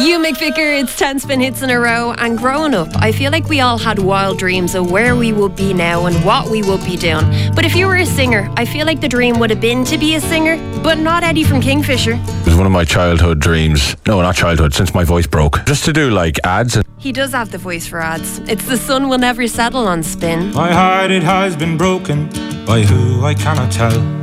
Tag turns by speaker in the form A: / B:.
A: You, Mick Vicker, it's 10 spin hits in a row. And growing up, I feel like we all had wild dreams of where we would be now and what we would be doing. But if you were a singer, I feel like the dream would have been to be a singer, but not Eddie from Kingfisher.
B: It was one of my childhood dreams. No, not childhood, since my voice broke. Just to do like ads.
A: He does have the voice for ads. It's The Sun Will Never Settle on Spin.
C: My heart, it has been broken by who I cannot tell.